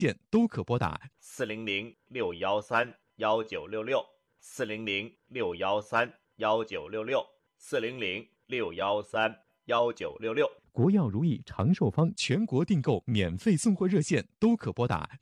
电都可拨打 400-613-1966，400-613-1966，400-613-1966。 国药如意长寿方全国订购免费送货热线都可拨打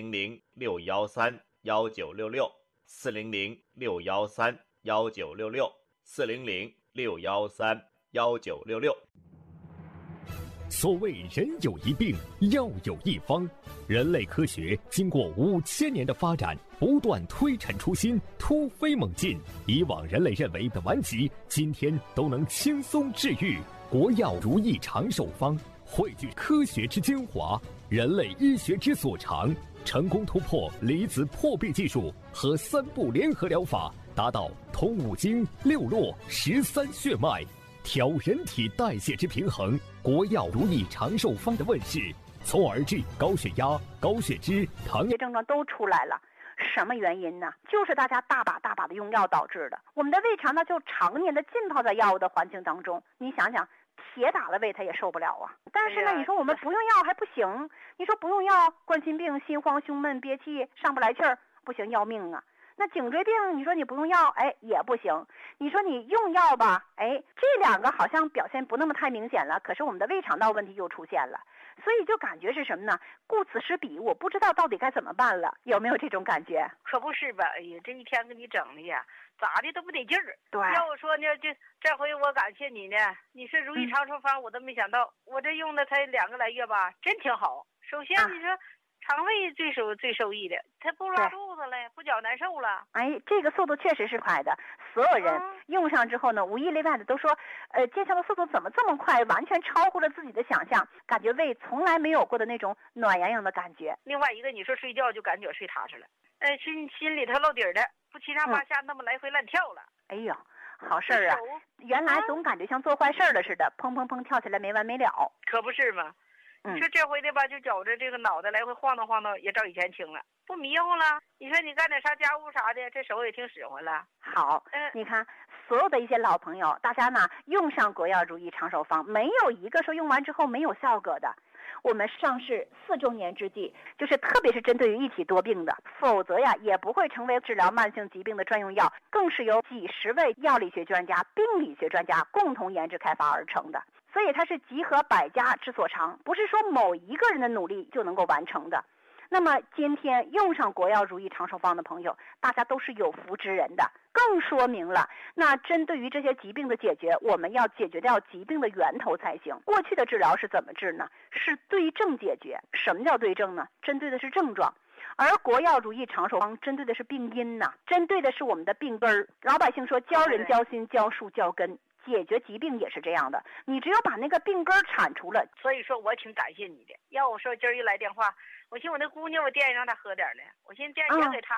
400-613-1966，400-613-1966，400-613-1966。 所谓人有一病，药有一方。人类科学经过5000年的发展，不断推陈出新，突飞猛进。以往人类认为的顽疾，今天都能轻松治愈。国药如意长寿方汇聚科学之精华，人类医学之所长，成功突破离子破壁技术和3步联合疗法，达到通5经、6络、13血脉，调人体代谢之平衡。国药如意长寿方的问世，从而治高血压、高血脂、糖这些症状都出来了。什么原因呢？就是大家大把的用药导致的。我们的胃肠呢，就常年的浸泡在药物的环境当中。你想想，铁打的胃它也受不了啊。但是呢，你说我们不用药还不行。你说不用药，冠心病、心慌、胸闷、憋气、上不来气儿，不行，要命啊。那颈椎病，你说你不用药，也不行。你说你用药吧，这2个好像表现不那么太明显了，可是我们的胃肠道问题又出现了，所以就感觉是什么呢？顾此失彼，我不知道到底该怎么办了，有没有这种感觉？ 可不是吧？哎呀，这一天给你整的呀，咋的都不得劲儿。 对， 要我说呢，这回我感谢你呢，你是如意长寿方，我都没想到，我这用的才2个来月吧，真挺好。首先你说。肠胃最受益的，它不拉肚子了，不觉难受了。 这个速度确实是快的。所有人用上之后呢，无一例外的都说，见效的速度怎么这么快，完全超乎了自己的想象，感觉胃从来没有过的那种暖洋洋的感觉。 另外一个，你说睡觉就感觉睡踏实了，心里头落底的，不七上八下那么来回乱跳了。 哎呦，好事儿啊！原来总感觉像做坏事儿了似的，砰砰砰跳起来没完没了。 可不是吗？你说这回的吧，就觉着这个脑袋来回晃荡晃荡，也照以前轻了，不迷糊了。你说你干点啥家务啥的，这手也挺使唤了。 好，你看所有的一些老朋友，大家呢用上国药如意长寿方，没有一个说用完之后没有效果的。我们上市4周年之际，就是特别是针对于一体多病的，否则呀也不会成为治疗慢性疾病的专用药，更是由几十位药理学专家、病理学专家共同研制开发而成的。所以它是集合百家之所长，不是说某一个人的努力就能够完成的。那么今天用上国药如意长寿方的朋友，大家都是有福之人的，更说明了那针对于这些疾病的解决，我们要解决掉疾病的源头才行。过去的治疗是怎么治呢？是对症解决。什么叫对症呢？针对的是症状，而国药如意长寿方针对的是病因呐，针对的是我们的病根儿。老百姓说教人教心教树教根，解决疾病也是这样的，你只有把那个病根铲除了。 所以说我挺感谢你的。要我说今儿一来电话，我寻我那姑娘我惦记让她喝点呢，我寻思惦记给她。